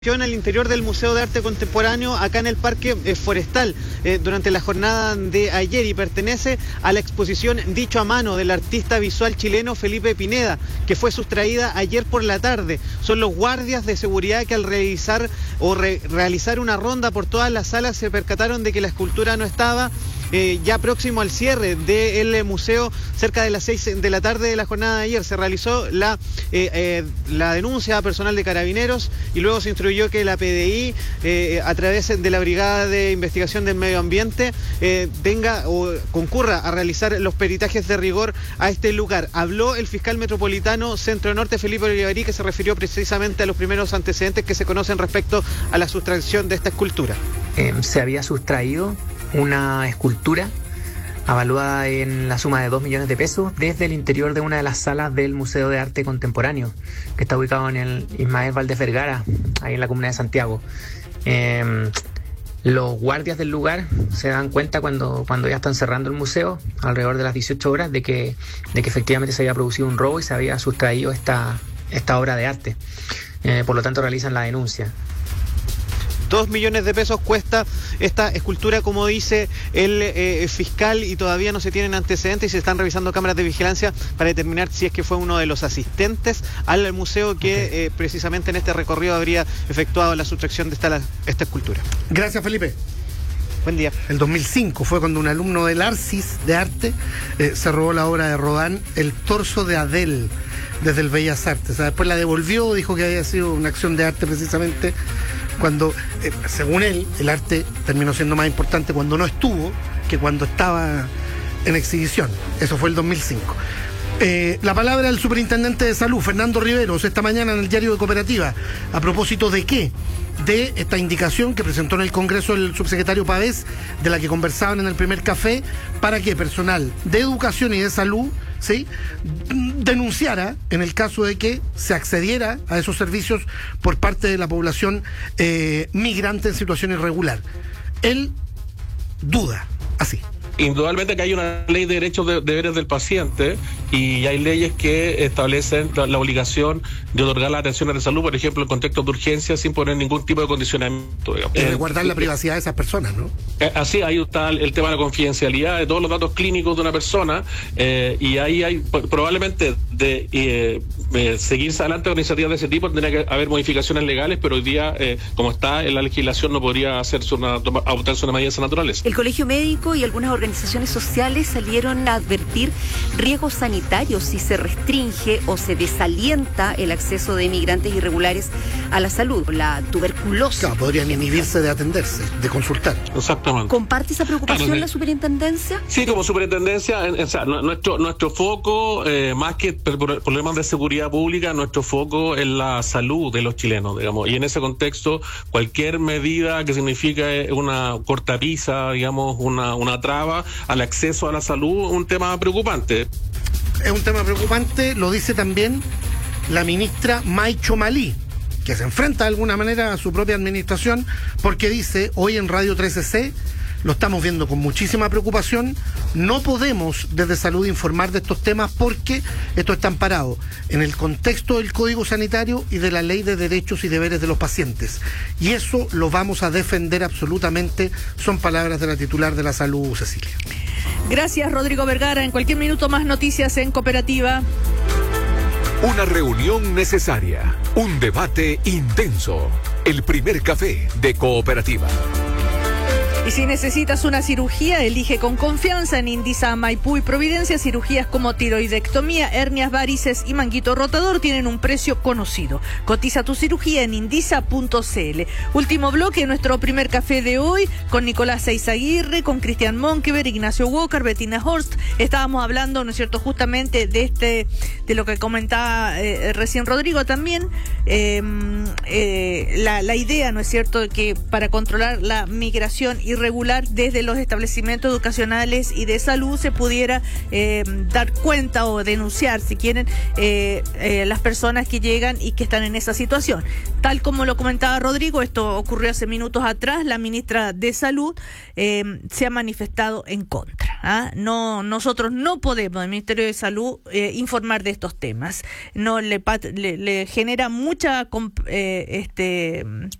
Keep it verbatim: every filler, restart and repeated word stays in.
En el interior del Museo de Arte Contemporáneo, acá en el Parque eh, Forestal, eh, durante la jornada de ayer, y pertenece a la exposición Dicho a Mano del artista visual chileno Felipe Pineda, que fue sustraída ayer por la tarde. Son los guardias de seguridad que al realizar o re realizar una ronda por todas las salas se percataron de que la escultura no estaba. Eh, ya próximo al cierre del museo, cerca de las seis de la tarde de la jornada de ayer, se realizó la, eh, eh, la denuncia a personal de Carabineros y luego se instruyó que la P D I, eh, a través de la Brigada de Investigación del Medio Ambiente, eh, venga o concurra a realizar los peritajes de rigor a este lugar. Habló el fiscal metropolitano Centro Norte, Felipe Olivarí, que se refirió precisamente a los primeros antecedentes que se conocen respecto a la sustracción de esta escultura. Eh, se había sustraído una escultura avaluada en la suma de dos millones de pesos desde el interior de una de las salas del Museo de Arte Contemporáneo, que está ubicado en el Ismael Valdés Vergara, ahí en la comuna de Santiago. Eh, los guardias del lugar se dan cuenta cuando, cuando ya están cerrando el museo, alrededor de las dieciocho horas, de que, de que efectivamente se había producido un robo y se había sustraído esta, esta obra de arte. Eh, por lo tanto, realizan la denuncia. Dos millones de pesos cuesta esta escultura, como dice el eh, fiscal, y todavía no se tienen antecedentes y se están revisando cámaras de vigilancia para determinar si es que fue uno de los asistentes al museo que okay. eh, precisamente en este recorrido habría efectuado la sustracción de esta, esta escultura. Gracias, Felipe. Buen día. El dos mil cinco fue cuando un alumno del Arcis de Arte eh, se robó la obra de Rodin, El torso de Adele, desde el Bellas Artes. O sea, después la devolvió, dijo que había sido una acción de arte precisamente cuando, eh, según él, el arte terminó siendo más importante cuando no estuvo que cuando estaba en exhibición. Eso fue el dos mil cinco. Eh, la palabra del superintendente de salud, Fernando Riveros, esta mañana en el diario de Cooperativa. ¿A propósito de qué? De esta indicación que presentó en el Congreso el subsecretario Pavés, de la que conversaban en el primer café, para que personal de educación y de salud, ¿sí?, denunciara en el caso de que se accediera a esos servicios por parte de la población eh, migrante en situación irregular. Él duda, así. Indudablemente que hay una ley de derechos de deberes del paciente y hay leyes que establecen la, la obligación de otorgar las atenciones de salud, por ejemplo, en contextos de urgencia, sin poner ningún tipo de condicionamiento. Y eh, guardar la privacidad de esas personas, ¿no? Eh, así, ahí está el, el tema de la confidencialidad de todos los datos clínicos de una persona eh, y ahí hay probablemente de eh, eh, seguirse adelante con iniciativas de ese tipo, tendría que haber modificaciones legales, pero hoy día, eh, como está en la legislación, no podría hacerse una, adoptarse una medida naturales. El Colegio Médico y algunas organizaciones sociales salieron a advertir riesgos sanitarios si se restringe o se desalienta el acceso de migrantes irregulares a la salud. La tuberculosis. Claro, podrían inhibirse de atenderse, de consultar. Exactamente. ¿Comparte esa preocupación claro, la superintendencia? Sí, como superintendencia, en, en, o sea, nuestro, nuestro foco, eh, más que problemas de seguridad pública, nuestro foco es la salud de los chilenos, digamos, y en ese contexto, cualquier medida que signifique una cortapisa, digamos, una, una traba al acceso a la salud, un tema preocupante. Es un tema preocupante, lo dice también la ministra May Chomalí, que se enfrenta de alguna manera a su propia administración, porque dice hoy en Radio trece C, lo estamos viendo con muchísima preocupación, no podemos desde salud informar de estos temas porque esto está amparado en el contexto del Código Sanitario y de la Ley de Derechos y Deberes de los Pacientes. Y eso lo vamos a defender absolutamente, son palabras de la titular de la salud, Cecilia. Gracias, Rodrigo Vergara. En cualquier minuto más noticias en Cooperativa. Una reunión necesaria, un debate intenso, el primer café de Cooperativa. Y si necesitas una cirugía, elige con confianza en Indisa, Maipú y Providencia. Cirugías como tiroidectomía, hernias, varices y manguito rotador tienen un precio conocido. Cotiza tu cirugía en indisa punto c l. Último bloque, nuestro primer café de hoy, con Nicolás Eizaguirre, con Cristian Monkever, Ignacio Walker, Bettina Horst. Estábamos hablando, ¿no es cierto?, justamente de este, de lo que comentaba eh, recién Rodrigo también, eh, eh, la, la idea, ¿no es cierto?, de que para controlar la migración y irregular desde los establecimientos educacionales y de salud se pudiera eh, dar cuenta o denunciar, si quieren, eh, eh, las personas que llegan y que están en esa situación. Tal como lo comentaba Rodrigo, esto ocurrió hace minutos atrás, la ministra de Salud eh, se ha manifestado en contra. ¿ah? No, nosotros no podemos, el Ministerio de Salud, eh, informar de estos temas. No le, le, le genera mucha eh, este